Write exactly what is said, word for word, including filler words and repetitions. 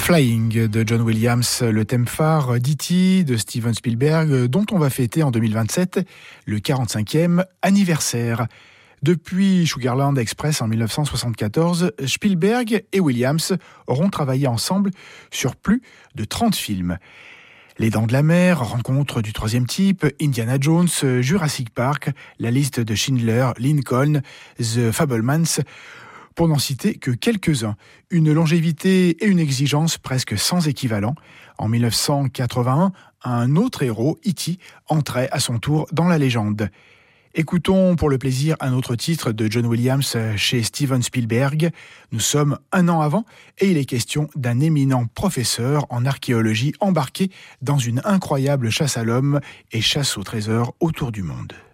Flying de John Williams, le thème phare d'E T de Steven Spielberg, dont on va fêter en deux mille vingt-sept le quarante-cinquième anniversaire. Depuis Sugarland Express en dix-neuf cent soixante-quatorze, Spielberg et Williams auront travaillé ensemble sur plus de trente films. Les Dents de la Mer, Rencontre du troisième type, Indiana Jones, Jurassic Park, La liste de Schindler, Lincoln, The Fabelmans, pour n'en citer que quelques-uns. Une longévité et une exigence presque sans équivalent. En dix-neuf cent quatre-vingt-un, un autre héros, E T, entrait à son tour dans la légende. Écoutons pour le plaisir un autre titre de John Williams chez Steven Spielberg. Nous sommes un an avant et il est question d'un éminent professeur en archéologie embarqué dans une incroyable chasse à l'homme et chasse au trésor autour du monde.